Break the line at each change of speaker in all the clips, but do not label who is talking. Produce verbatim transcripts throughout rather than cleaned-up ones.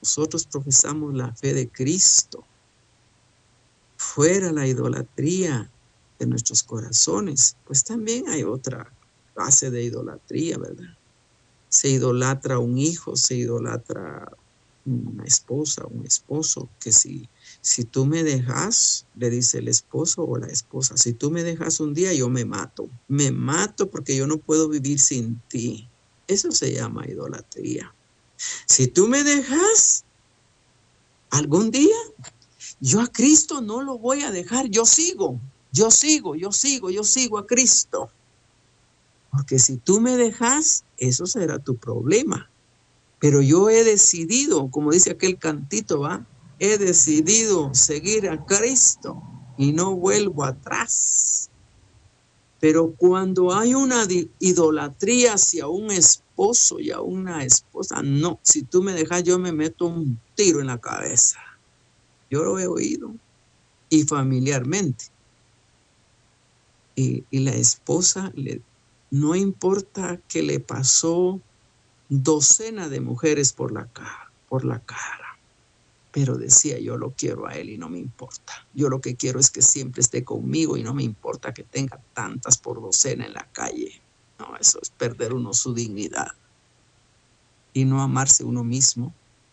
nosotros profesamos la fe de Cristo, fuera la idolatría de nuestros corazones, pues también hay otra clase de idolatría, ¿verdad? Se idolatra a un hijo, se idolatra una esposa, un esposo, que si, si tú me dejas, le dice el esposo o la esposa, si tú me dejas un día, yo me mato. Me mato porque yo no puedo vivir sin ti. Eso se llama idolatría. Si tú me dejas algún día, yo a Cristo no lo voy a dejar. Yo sigo, yo sigo, yo sigo, yo sigo a Cristo. Porque si tú me dejas, eso será tu problema. Pero yo he decidido, como dice aquel cantito, ¿va? He decidido seguir a Cristo y no vuelvo atrás. Pero cuando hay una idolatría hacia un esposo y a una esposa, no. Si tú me dejas, yo me meto un tiro en la cabeza. Yo lo he oído. Y familiarmente. Y, y la esposa, le, no importa que le pasó docena de mujeres por la cara, por la cara. Pero decía, yo lo quiero a él y no me importa. Yo lo que quiero es que siempre esté conmigo y no me importa que tenga tantas por docena en la calle. No, eso es perder uno su dignidad y no amarse uno mismo.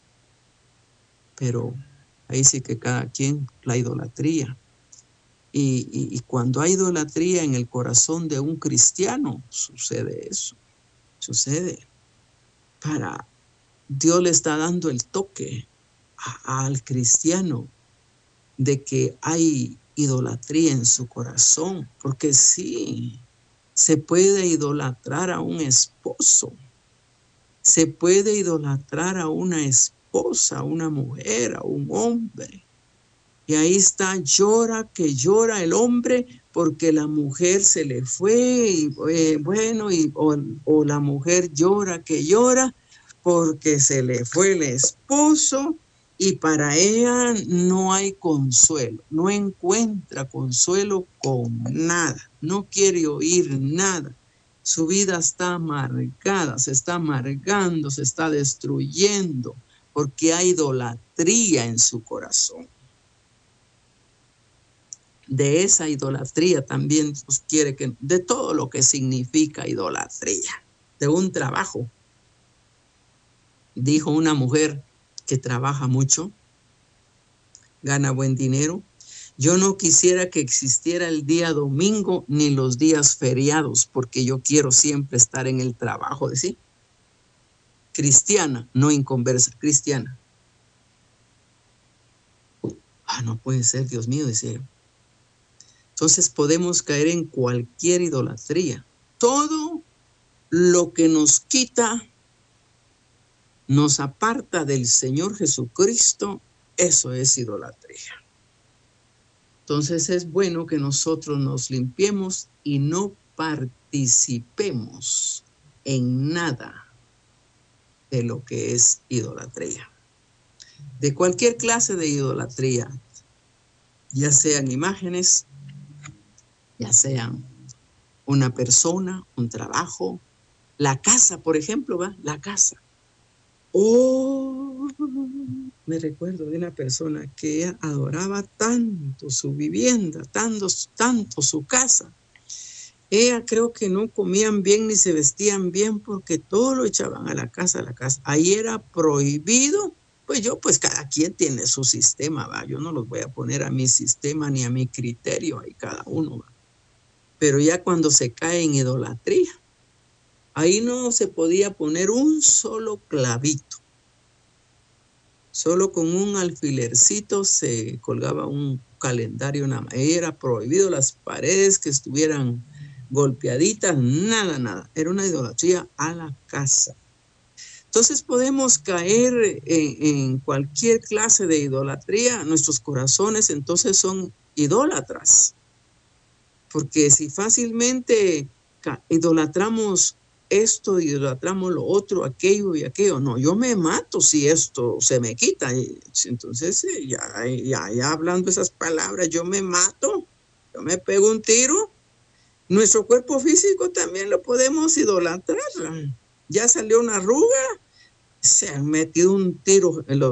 Pero ahí sí que cada quien, la idolatría. Y, y, y cuando hay idolatría en el corazón de un cristiano, sucede eso. Sucede. Para Dios le está dando el toque a, al cristiano de que hay idolatría en su corazón, porque sí, se puede idolatrar a un esposo, se puede idolatrar a una esposa, a una mujer, a un hombre. Y ahí está, llora que llora el hombre porque la mujer se le fue, y eh, bueno, y, o, o la mujer llora que llora porque se le fue el esposo y para ella no hay consuelo, no encuentra consuelo con nada, no quiere oír nada. Su vida está amargada, se está amargando, se está destruyendo porque hay idolatría en su corazón. De esa idolatría también Dios quiere que, de todo lo que significa idolatría, de un trabajo. Dijo una mujer que trabaja mucho, gana buen dinero, yo no quisiera que existiera el día domingo ni los días feriados, porque yo quiero siempre estar en el trabajo, de sí. Cristiana, no inconversa, cristiana. Ah, no puede ser, Dios mío, dice. Entonces podemos caer en cualquier idolatría. Todo lo que nos quita, nos aparta del Señor Jesucristo, eso es idolatría. Entonces es bueno que nosotros nos limpiemos y no participemos en nada de lo que es idolatría. De cualquier clase de idolatría, ya sean imágenes, ya sean una persona, un trabajo, la casa, por ejemplo, ¿va? La casa. Oh, me recuerdo de una persona que ella adoraba tanto su vivienda, tanto, tanto su casa. Ella creo que no comían bien ni se vestían bien porque todo lo echaban a la casa, a la casa. Ahí era prohibido. Pues yo, pues cada quien tiene su sistema, ¿va? Yo no los voy a poner a mi sistema ni a mi criterio, ahí cada uno, ¿va? Pero ya cuando se cae en idolatría, ahí no se podía poner un solo clavito. Solo con un alfilercito se colgaba un calendario, nada más. Era prohibido las paredes que estuvieran golpeaditas, nada, nada. Era una idolatría a la casa. Entonces podemos caer en, en cualquier clase de idolatría. Nuestros corazones entonces son idólatras. Porque si fácilmente idolatramos esto, idolatramos lo otro, aquello y aquello, no, yo me mato si esto se me quita. Entonces, ya, ya, ya hablando esas palabras, yo me mato, yo me pego un tiro. Nuestro cuerpo físico también lo podemos idolatrar. Ya salió una arruga, se han metido un tiro en los